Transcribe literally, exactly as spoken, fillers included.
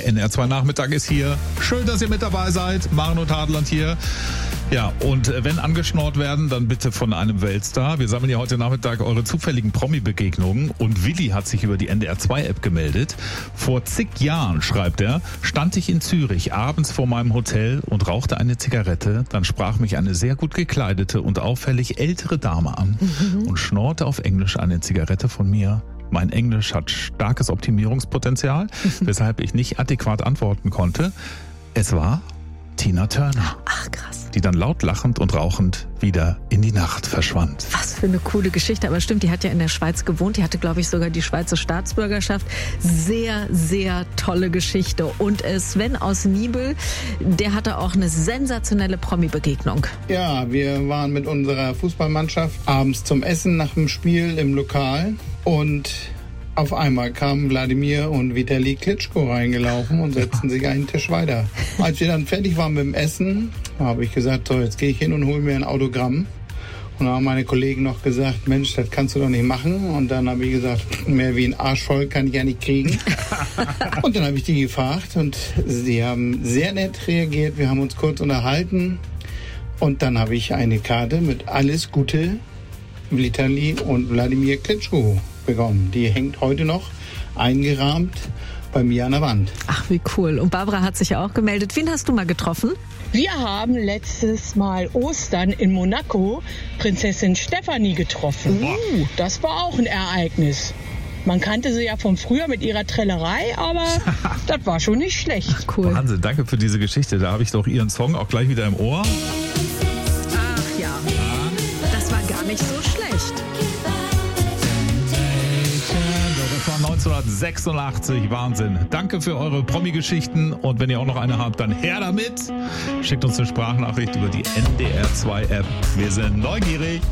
Der N R zwei Nachmittag ist hier. Schön, dass ihr mit dabei seid. Maren und Hadeland hier. Ja, und wenn angeschnort werden, dann bitte von einem Weltstar. Wir sammeln ja heute Nachmittag eure zufälligen Promi-Begegnungen. Und Willi hat sich über die N D R zwei App gemeldet. Vor zig Jahren, schreibt er, stand ich in Zürich abends vor meinem Hotel und rauchte eine Zigarette. Dann sprach mich eine sehr gut gekleidete und auffällig ältere Dame an mhm. und schnorrte auf Englisch eine Zigarette von mir. Mein Englisch hat starkes Optimierungspotenzial, weshalb ich nicht adäquat antworten konnte. Es war Tina Turner. Ach, krass. Die dann laut lachend und rauchend wieder in die Nacht verschwand. Was für eine coole Geschichte. Aber stimmt, die hat ja in der Schweiz gewohnt. Die hatte, glaube ich, sogar die Schweizer Staatsbürgerschaft. Sehr, sehr tolle Geschichte. Und Sven aus Nibel, der hatte auch eine sensationelle Promi-Begegnung. Ja, wir waren mit unserer Fußballmannschaft abends zum Essen nach dem Spiel im Lokal. Und auf einmal kamen Wladimir und Vitali Klitschko reingelaufen und setzten sich einen Tisch weiter. Als wir dann fertig waren mit dem Essen, habe ich gesagt, so, jetzt gehe ich hin und hole mir ein Autogramm. Und dann haben meine Kollegen noch gesagt, Mensch, das kannst du doch nicht machen. Und dann habe ich gesagt, mehr wie ein Arsch voll kann ich ja nicht kriegen. Und dann habe ich die gefragt und sie haben sehr nett reagiert. Wir haben uns kurz unterhalten. Und dann habe ich eine Karte mit alles Gute, Vitali und Wladimir Klitschko bekommen. Die hängt heute noch eingerahmt bei mir an der Wand. Ach, wie cool. Und Barbara hat sich ja auch gemeldet. Wen hast du mal getroffen? Wir haben letztes Mal Ostern in Monaco Prinzessin Stefanie getroffen. Uh. Das war auch ein Ereignis. Man kannte sie ja von früher mit ihrer Trällerei, aber das war schon nicht schlecht. Ach, cool. Wahnsinn, danke für diese Geschichte. Da habe ich doch ihren Song auch gleich wieder im Ohr. Ach ja, das war gar nicht so schlecht. neunzehnhundertsechsundachtzig, Wahnsinn. Danke für eure Promi-Geschichten und wenn ihr auch noch eine habt, dann her damit. Schickt uns eine Sprachnachricht über die N D R zwei App. Wir sind neugierig.